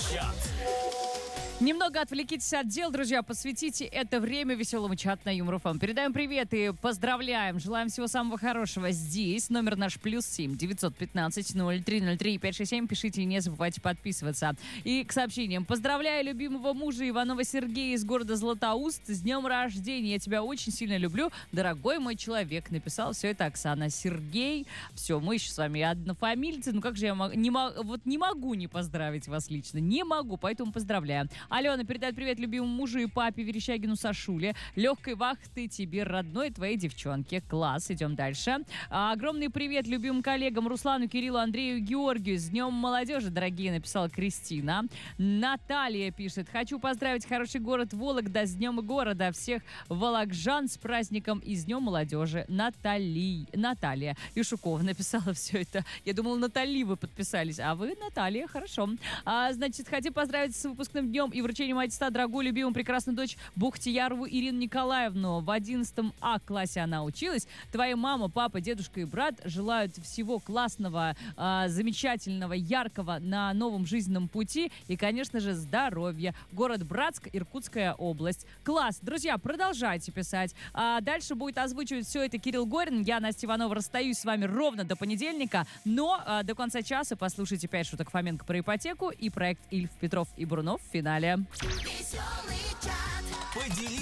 чат. Немного отвлекитесь от дел, друзья, посвятите это время веселому чату на Юмор ФМ. Передаем привет и поздравляем, желаем всего самого хорошего здесь. Номер наш +7 915 0303 567. Пишите и не забывайте подписываться. И к сообщениям. Поздравляю любимого мужа Иванова Сергея из города Златоуст с днем рождения. Я тебя очень сильно люблю, дорогой мой человек. Написал все это Оксана. Сергей. Все, мы еще с вами однофамильцы. Ну как же я не могу не поздравить вас лично. Не могу, поэтому поздравляю. Алена передает привет любимому мужу и папе Верещагину Сашуле. Легкой вахты тебе, родной, твоей девчонке. Класс, идем дальше. Огромный привет любимым коллегам Руслану, Кириллу, Андрею, Георгию. С Днем молодежи, дорогие, написала Кристина. Наталья пишет. Хочу поздравить хороший город Вологда с Днем города. Всех волокжан с праздником и с Днем молодежи. Наталья Юшукова написала все это. Я думала, Натали вы подписались, а вы Наталья, хорошо. Значит, хотим поздравить с выпускным днем и вручением аттестата дорогую, любимую, прекрасную дочь Бухтиярову Ирину Николаевну. В 11 классе она училась. Твоя мама, папа, дедушка и брат желают всего классного, замечательного, яркого на новом жизненном пути и, конечно же, здоровья. Город Братск, Иркутская область. Класс! Друзья, продолжайте писать. Дальше будет озвучивать все это Кирилл Горин. Я, Настя Иванова, расстаюсь с вами ровно до понедельника, но до конца часа послушайте 5 шуток Фоменко про ипотеку и проект Ильф, Петров и Брунов в финале. Поделись